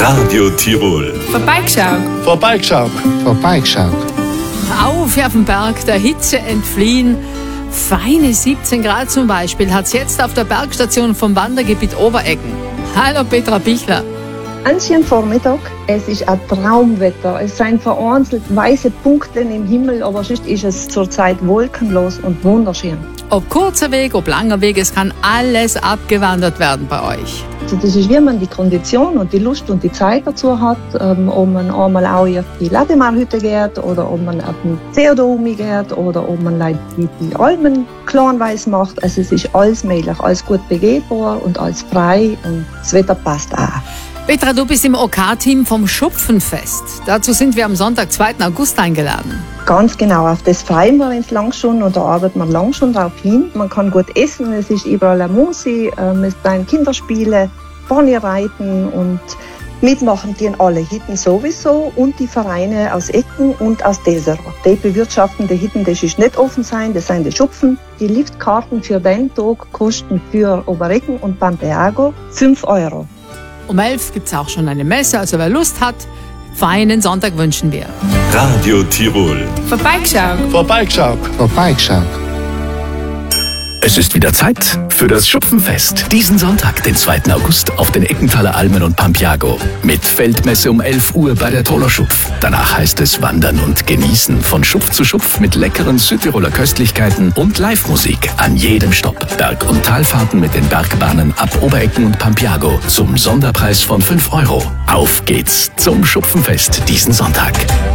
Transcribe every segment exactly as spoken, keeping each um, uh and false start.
Radio Tirol. Vorbeigeschaut. Vorbeigeschaut. Vorbeigeschaut. Auf auf den Berg, der Hitze entfliehen. Feine siebzehn Grad zum Beispiel hat es jetzt auf der Bergstation vom Wandergebiet Oberecken. Hallo Petra Bichler. Einen schönen Vormittag. Es ist ein Traumwetter. Es sind vereinzelt weiße Punkte im Himmel, aber sonst ist es zurzeit wolkenlos und wunderschön. Ob kurzer Weg, ob langer Weg, es kann alles abgewandert werden bei euch. Also das ist, wie man die Kondition und die Lust und die Zeit dazu hat, ähm, ob man einmal auch auf die Lademarhütte geht oder ob man auf den Theodorumi geht oder ob man like die, die Almen kleinweiß macht. Also es ist alles möglich, alles gut begehbar und alles frei und das Wetter passt auch. Petra, du bist im O K-Team vom Schupfenfest. Dazu sind wir am Sonntag, zweiten August eingeladen. Ganz genau, auf das freuen wir uns lang schon und da arbeitet man lang schon darauf hin. Man kann gut essen, es ist überall eine Musik, ähm, es sind Kinderspiele, Pony reiten und mitmachen die in alle Hitten sowieso und die Vereine aus Ecken und aus Desert. Die bewirtschaften die Hitten, das ist nicht offen sein, das sind die Schupfen. Die Liftkarten für den Tag kosten für Oberecken und Pampeago fünf Euro. Um elf gibt es auch schon eine Messe, also wer Lust hat, feinen Sonntag wünschen wir. Radio Tirol. Vorbeigeschaut. Vorbeigeschaut. Vorbeigeschaut. Es ist wieder Zeit für das Schupfenfest. Diesen Sonntag, den zweiten August, auf den Eckenthaler Almen und Pampeago. Mit Feldmesse um elf Uhr bei der Toller Schupf. Danach heißt es Wandern und Genießen von Schupf zu Schupf mit leckeren Südtiroler Köstlichkeiten und Live-Musik an jedem Stopp. Berg- und Talfahrten mit den Bergbahnen ab Oberecken und Pampeago zum Sonderpreis von fünf Euro. Auf geht's zum Schupfenfest diesen Sonntag.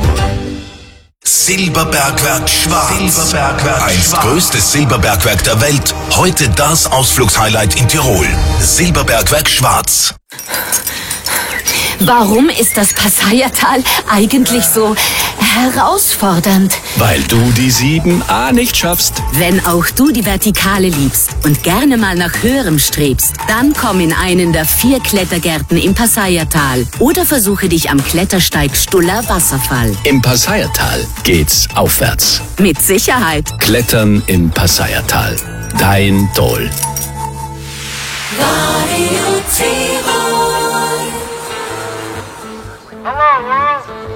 Silberbergwerk Schwarz. Silberbergwerk Einst Schwarz. Größtes Silberbergwerk der Welt. Heute das Ausflugshighlight in Tirol. Silberbergwerk Schwarz. Warum ist das Passaiertal eigentlich so herausfordernd? Weil du die sieben a nicht schaffst. Wenn auch du die Vertikale liebst und gerne mal nach Höherem strebst, dann komm in einen der vier Klettergärten im Passaiertal oder versuche dich am Klettersteig Stuller Wasserfall. Im Passaiertal geht's aufwärts. Mit Sicherheit. Klettern im Passaiertal. Dein Dol. Radio Tirol. Hello, world.